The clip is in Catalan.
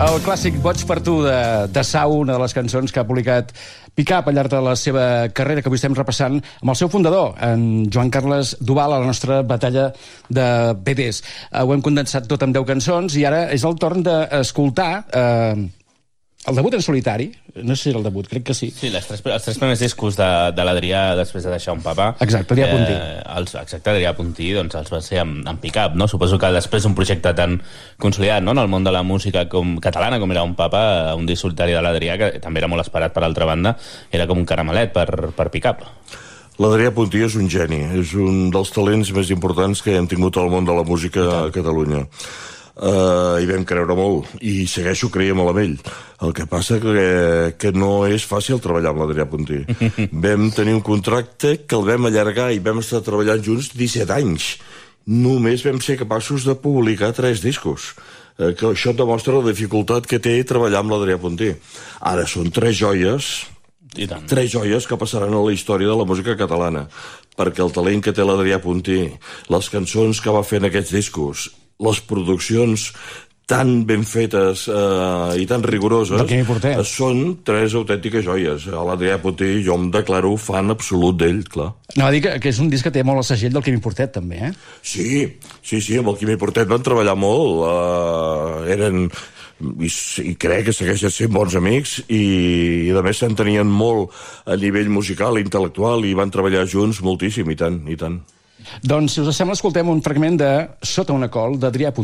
El clàssic Boig per tu de Sau, una de les cançons que ha publicat Picap al llarg de la seva carrera, que avui estem repassant amb el seu fundador, en Joan Carles Duval, a la nostra batalla de BDs. Ho hem condensat tot en 10 cançons i ara és el torn d'escoltar el debut en solitari. No sé si era el debut, crec que sí. Sí, els tres primers discos de l'Adrià després de deixar un papà. Exacte, Adrià Puntí. Exacte, Adrià Puntí, doncs els va ser amb Picap, no? Suposo que després un projecte tan consolidat, no?, en el món de la música catalana com era un papà, un disc solitari de l'Adrià, que també era molt esperat per altra banda, era com un caramelet per Picap. L'Adrià Puntí és un geni, és un dels talents més importants que hem tingut al món de la música a Catalunya. Hi vam creure molt i segueixo creient molt amb ell. El que passa que no és fàcil treballar amb l'Adrià Puntí. Vam tenir un contracte que el vam allargar i vam estar treballant junts 17 anys. Només vam ser capaços de publicar 3 discos. Que això et demostra la dificultat que té treballar amb l'Adrià Puntí. Ara són 3 joies, 3 joies que passaran a la història de la música catalana, perquè el talent que té l'Adrià Puntí, les cançons que va fer en aquests discos, les produccions tan ben fetes i tan rigoroses són 3 autèntiques joies. A l'Adrià Puntí jo em declaro fan absolut d'ell, clar. No, va dir que és un disc que té molt el segell del Quimi Portet, també, eh? Sí, amb el Quimi Portet van treballar molt. Eren... i crec que segueixen sent bons amics i a més s'entenien molt a nivell musical i intel·lectual i van treballar junts moltíssim, i tant. Doncs, si us sembla, escoltem un fragment de Sota una col, d'Adrià Puntí.